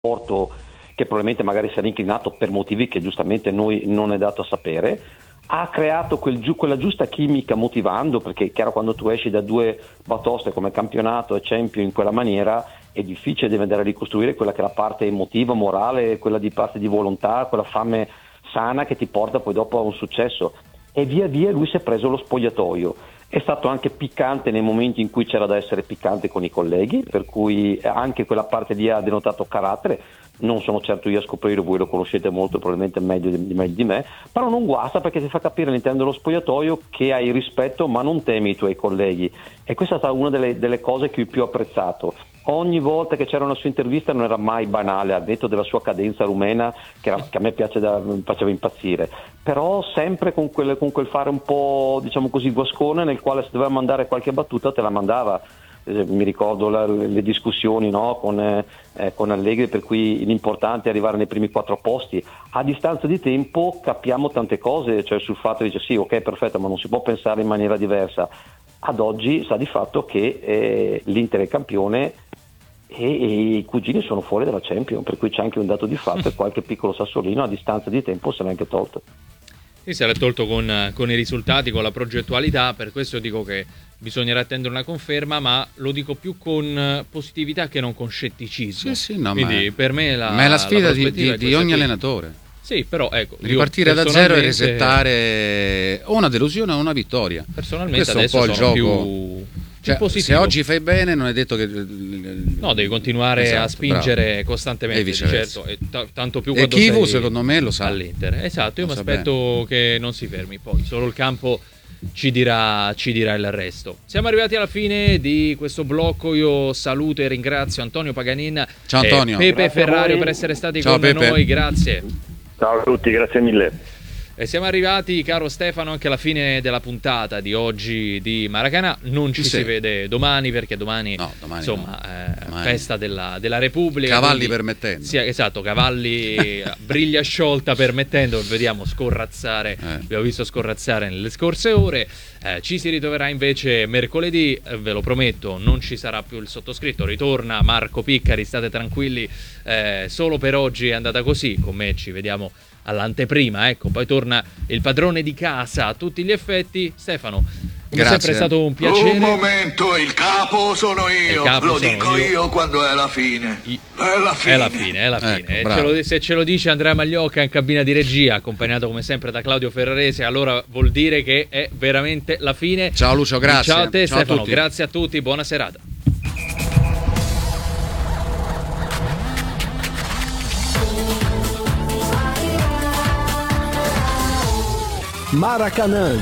rapporto che probabilmente magari si era inclinato per motivi che giustamente noi non è dato a sapere, ha creato quella giusta chimica motivando, perché è chiaro, quando tu esci da due batoste come campionato e Champions in quella maniera è difficile, devi andare a ricostruire quella che è la parte emotiva, morale, quella di parte di volontà, quella fame sana che ti porta poi dopo a un successo. E via via lui si è preso lo spogliatoio. È stato anche piccante nei momenti in cui c'era da essere piccante con i colleghi, per cui anche quella parte lì ha denotato carattere. Non sono certo io a scoprire, voi lo conoscete molto probabilmente meglio di me, però non guasta, perché ti fa capire all'interno dello spogliatoio che hai rispetto ma non temi i tuoi colleghi, e questa è stata una delle cose che ho più apprezzato. Ogni volta che c'era una sua intervista non era mai banale, al netto della sua cadenza rumena che a me faceva impazzire, però sempre con quel fare un po', diciamo così, guascone, nel quale se doveva mandare qualche battuta te la mandava. Mi ricordo le discussioni, no, con Allegri, per cui l'importante è arrivare nei primi 4 posti. A distanza di tempo capiamo tante cose, cioè sul fatto di dire sì, ok, perfetto, ma non si può pensare in maniera diversa. Ad oggi sa di fatto che l'Inter è campione e i cugini sono fuori dalla Champions, per cui c'è anche un dato di fatto e qualche piccolo sassolino a distanza di tempo se l'è anche tolto. Sì, se l'è tolto con i risultati, con la progettualità, per questo dico che bisognerà attendere una conferma, ma lo dico più con positività che non con scetticismo. Sì, no, quindi per me ma è la sfida di ogni allenatore. Sì, però ecco, ripartire da zero e resettare o una delusione o una vittoria. Personalmente questo adesso è un po' il sono gioco. Cioè, se oggi fai bene non è detto che no, devi continuare a spingere costantemente, di certo, e tanto più quando Chivu sei secondo me lo sa all'Inter. Esatto, io mi aspetto che non si fermi, poi solo il campo ci dirà il resto. Siamo arrivati alla fine di questo blocco. Io saluto e ringrazio Antonio Paganin, ciao Antonio, e Pepe Ferrario per essere stati con noi, grazie. Ciao a tutti, grazie mille. E siamo arrivati, caro Stefano, anche alla fine della puntata di oggi di Maracanã. Non ci si vede domani, perché domani insomma domani. Festa della Repubblica, cavalli permettendo. Sì, esatto, cavalli briglia sciolta permettendo. Vediamo scorrazzare, abbiamo visto scorrazzare nelle scorse ore. Ci si ritroverà invece mercoledì, ve lo prometto, non ci sarà più il sottoscritto, ritorna Marco Piccari, state tranquilli, solo per oggi è andata così, con me ci vediamo all'anteprima, ecco, poi torna il padrone di casa a tutti gli effetti. Stefano, come sempre è stato un piacere. Un momento, il capo sono io, lo dico io quando è la fine. È la fine. Ecco, se ce lo dice Andrea Magliocca in cabina di regia, accompagnato come sempre da Claudio Ferrarese, allora vuol dire che è veramente la fine. Ciao Lucio, grazie. Ciao a te, ciao Stefano, grazie a tutti, buona serata. Maracanã.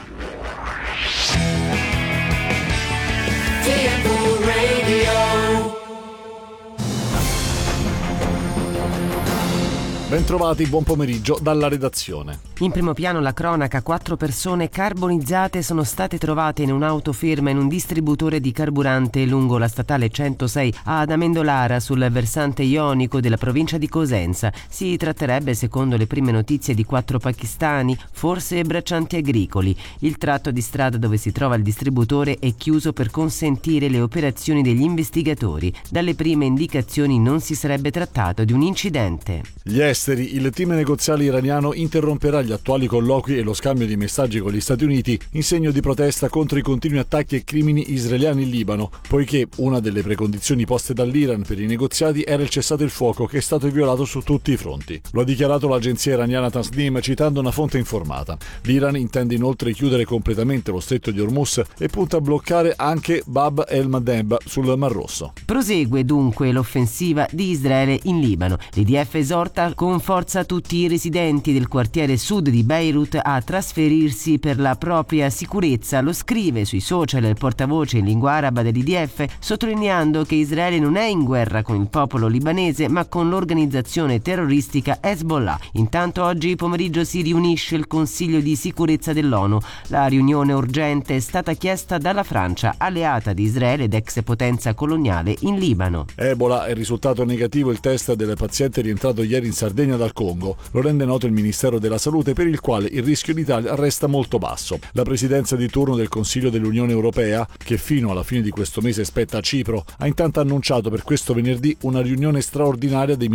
Bentrovati, buon pomeriggio dalla redazione. In primo piano la cronaca: 4 persone carbonizzate sono state trovate in un'auto ferma in un distributore di carburante lungo la statale 106 ad Amendolara, sul versante ionico della provincia di Cosenza. Si tratterebbe, secondo le prime notizie, di 4 pakistani, forse braccianti agricoli. Il tratto di strada dove si trova il distributore è chiuso per consentire le operazioni degli investigatori. Dalle prime indicazioni non si sarebbe trattato di un incidente. Gli esteri: il team negoziale iraniano interromperà gli attuali colloqui e lo scambio di messaggi con gli Stati Uniti in segno di protesta contro i continui attacchi e crimini israeliani in Libano, poiché una delle precondizioni poste dall'Iran per i negoziati era il cessate il fuoco, che è stato violato su tutti i fronti. Lo ha dichiarato l'agenzia iraniana Tasnim citando una fonte informata. L'Iran intende inoltre chiudere completamente lo stretto di Hormuz e punta a bloccare anche Bab el-Mandeb sul Mar Rosso. Prosegue dunque l'offensiva di Israele in Libano. L'IDF esorta con forza tutti i residenti del quartiere sud di Beirut a trasferirsi per la propria sicurezza. Lo scrive sui social il portavoce in lingua araba dell'IDF, sottolineando che Israele non è in guerra con il popolo libanese ma con l'organizzazione terroristica Hezbollah. Intanto oggi pomeriggio si riunisce il Consiglio di sicurezza dell'ONU. La riunione urgente è stata chiesta dalla Francia, alleata di Israele ed ex potenza coloniale in Libano. Ebola: è risultato negativo il test del paziente rientrato ieri in Sardegna Sardegna dal Congo. Lo rende noto il Ministero della Salute, per il quale il rischio in Italia resta molto basso. La presidenza di turno del Consiglio dell'Unione Europea, che fino alla fine di questo mese spetta a Cipro, ha intanto annunciato per questo venerdì una riunione straordinaria dei